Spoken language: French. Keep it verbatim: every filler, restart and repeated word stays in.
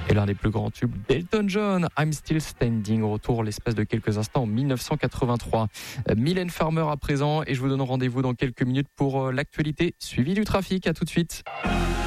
Et l'un des plus grands tubes d'Elton John, I'm Still Standing, au retour l'espace de quelques instants en mille neuf cent quatre-vingt-trois. Mylène Farmer à présent, et je vous donne rendez-vous dans quelques minutes pour l'actualité suivie du trafic. À tout de suite.